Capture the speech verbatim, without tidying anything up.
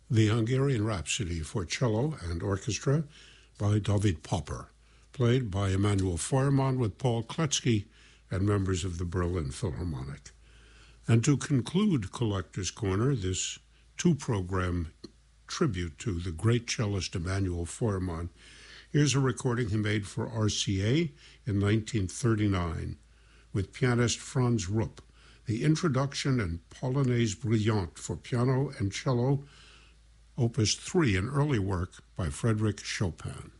The Hungarian Rhapsody for cello and orchestra by David Popper, played by Emanuel Feuermann with Paul Kletzky and members of the Berlin Philharmonic. And to conclude Collector's Corner, this two-program tribute to the great cellist Emanuel Feuermann, here's a recording he made for R C A in nineteen thirty-nine with pianist Franz Rupp, the introduction and Polonaise Brillante for piano and cello, Opus three, an early work by Frédéric Chopin.